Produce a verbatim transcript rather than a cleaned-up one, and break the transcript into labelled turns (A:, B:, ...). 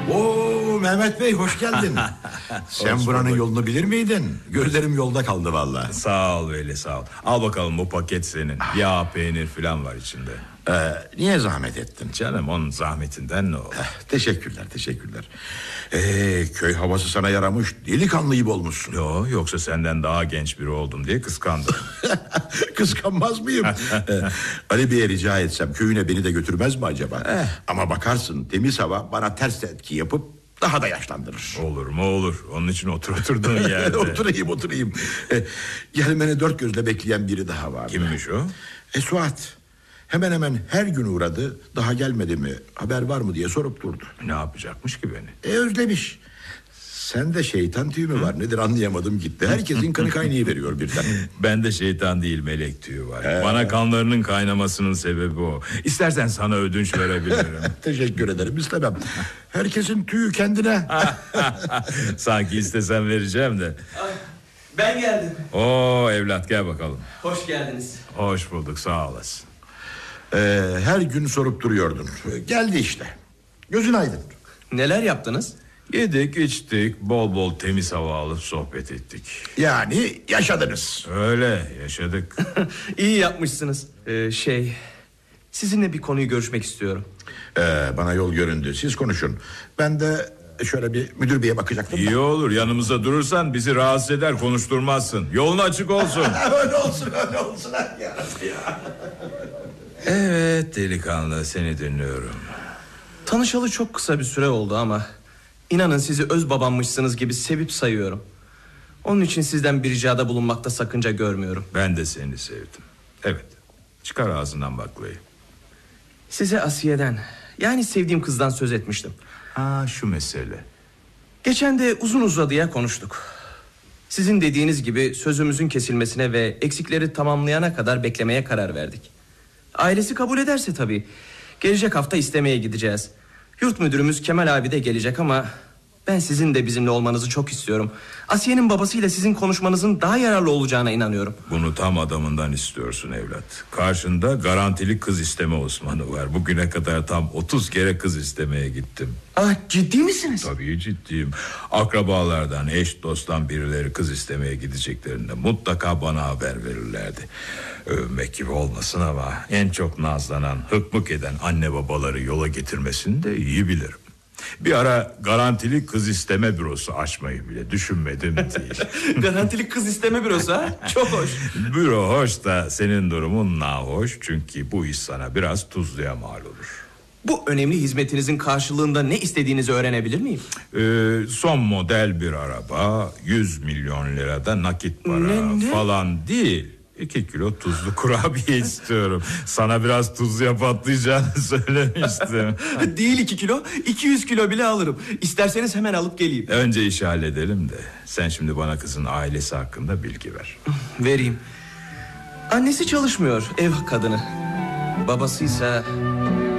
A: Oo Mehmet Bey, hoş geldin. Sen
B: Hoş
A: buranın
B: bulduk.
A: yolunu bilir miydin? Gözlerim yolda kaldı vallahi.
B: Sağ ol Veli, sağ ol. Al bakalım, bu paket senin. Yağ, peynir falan var içinde.
A: Ee, niye zahmet ettin?
B: Canım, onun zahmetinden ne olur?
A: Eh, teşekkürler teşekkürler. Ee, köy havası sana yaramış, delikanlı gibi olmuşsun.
B: Yo, yoksa senden daha genç biri oldum diye kıskandım.
A: Kıskanmaz mıyım? Ee, Ali Bey'e rica etsem köyüne beni de götürmez mi acaba?
B: Eh.
A: Ama bakarsın temiz hava bana ters etki yapıp daha da yaşlandırır.
B: Olur mu olur. Onun için otur oturduğun yerde.
A: oturayım oturayım. Ee, gelmeni dört gözle bekleyen biri daha var.
B: Kimmiş o?
A: E Suat. Hemen hemen her gün uğradı. Daha gelmedi mi, haber var mı diye sorup durdu.
B: Ne yapacakmış ki beni?
A: E özlemiş. Sende şeytan tüyü mü var nedir anlayamadım gitti. Herkesin kanı kaynayı veriyor birden.
B: Bende şeytan değil, melek tüyü var. Ee. Bana kanlarının kaynamasının sebebi o. İstersen sana ödünç verebilirim.
A: Teşekkür ederim, istemem. Herkesin tüyü kendine.
B: Sanki istesem vereceğim de.
C: Ben geldim.
B: Oo evlat, gel bakalım.
C: Hoş geldiniz.
B: Hoş bulduk, sağ olasın.
A: Ee, her gün sorup duruyordun. Geldi işte. Gözün aydın.
C: Neler yaptınız?
B: Yedik, içtik, bol bol temiz hava alıp sohbet ettik.
A: Yani yaşadınız.
B: Öyle, yaşadık.
C: İyi yapmışsınız. Ee, şey, sizinle bir konuyu görüşmek istiyorum.
A: Ee, bana yol göründü, siz konuşun. Ben de şöyle bir müdür beye bakacaktım.
B: İyi
A: da.
B: olur, yanımızda durursan bizi rahatsız eder, konuşturmazsın. Yolun açık olsun.
A: Öyle olsun, öyle olsun. Ya.
B: Evet delikanlı, seni dinliyorum.
C: Tanışalı çok kısa bir süre oldu ama inanın sizi öz babammışsınız gibi sevip sayıyorum. Onun için sizden bir ricada bulunmakta sakınca görmüyorum.
B: Ben de seni sevdim. Evet, çıkar ağzından baklayı.
C: Size Asiye'den, yani sevdiğim kızdan söz etmiştim.
B: Ha, şu mesele.
C: Geçen de uzun uzadıya konuştuk. Sizin dediğiniz gibi sözümüzün kesilmesine ve eksikleri tamamlayana kadar beklemeye karar verdik. Ailesi kabul ederse tabii. Gelecek hafta istemeye gideceğiz. Yurt müdürümüz Kemal abi de gelecek ama ben sizin de bizimle olmanızı çok istiyorum. Asiye'nin babasıyla sizin konuşmanızın daha yararlı olacağına inanıyorum.
B: Bunu tam adamından istiyorsun evlat. Karşında garantili kız isteme Osman'ı var. Bugüne kadar tam otuz kere kız istemeye gittim.
C: Aa, ciddi misiniz?
B: Tabii ciddiyim. Akrabalardan, eş dosttan birileri kız istemeye gideceklerinde mutlaka bana haber verirlerdi. Övmek gibi olmasın ama en çok nazlanan, hıkmık eden anne babaları yola getirmesini de iyi bilirim. Bir ara garantili kız isteme bürosu açmayı bile düşünmedim değil.
C: Garantili kız isteme bürosu ha? Çok hoş.
B: Büro hoş da senin durumun nahoş. Çünkü bu iş sana biraz tuzluya mal olur.
C: Bu önemli hizmetinizin karşılığında ne istediğinizi öğrenebilir miyim?
B: Ee, son model bir araba, yüz milyon lirada nakit para
C: Ne, ne?
B: falan değil. İki kilo tuzlu kurabiye istiyorum. Sana biraz tuzluya patlayacağını söylemiştim.
C: Değil iki kilo, iki yüz kilo bile alırım. İsterseniz hemen alıp geleyim.
B: Önce işi halledelim de sen şimdi bana kızın ailesi hakkında bilgi ver.
C: Vereyim. Annesi çalışmıyor, ev kadını. Babasıysa